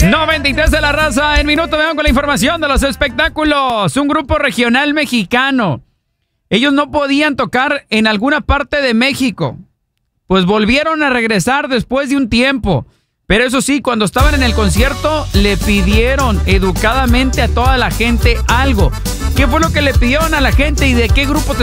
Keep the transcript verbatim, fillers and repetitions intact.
noventa y tres de la raza. En minuto me van con la información de los espectáculos. Un grupo regional mexicano. Ellos no podían tocar en alguna parte de México. Pues volvieron a regresar después de un tiempo. Pero eso sí, cuando estaban en el concierto, le pidieron educadamente a toda la gente algo. ¿Qué fue lo que le pidieron a la gente y de qué grupo te